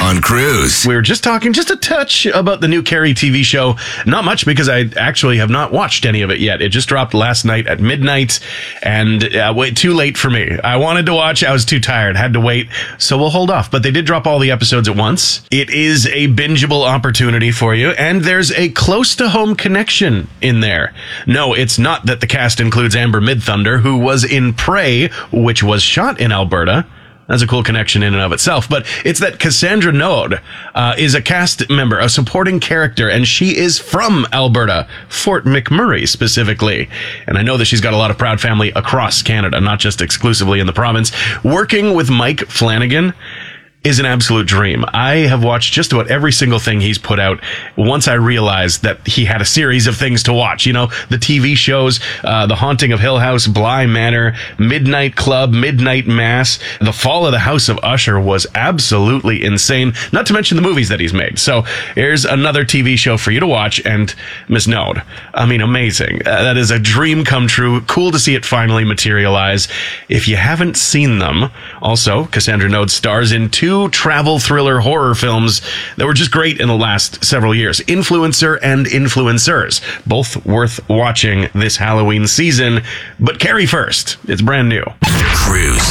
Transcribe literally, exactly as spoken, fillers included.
on Cruise. We were just talking just a touch about the new Carrie T V show. Not much, because I actually have not watched any of it yet. It just dropped last night at midnight, and uh, wait, too late for me. I wanted to watch. I was too tired. Had to wait. So we'll hold off. But they did drop all the episodes at once. It is a bingeable opportunity for you, and there's a close-to-home connection in there. No, it's not that the cast includes Amber Midthunder, who was in Prey, which was shot in Alberta. That's a cool connection in and of itself. But it's that Cassandra Node uh, is a cast member, a supporting character, and she is from Alberta, Fort McMurray specifically. And I know that she's got a lot of proud family across Canada, not just exclusively in the province. Working with Mike Flanagan is an absolute dream. I have watched just about every single thing he's put out once I realized that he had a series of things to watch. You know, the T V shows, uh, The Haunting of Hill House, Bly Manor, Midnight Club, Midnight Mass. The Fall of the House of Usher was absolutely insane, not to mention the movies that he's made. So here's another T V show for you to watch, and Miss Node. I mean, amazing. Uh, that is a dream come true. Cool to see it finally materialize. If you haven't seen them, also, Cassandra Node stars in two travel thriller horror films that were just great in the last several years. Influencer and Influencers. Both worth watching this Halloween season. But Carrie first. It's brand new. Cruise.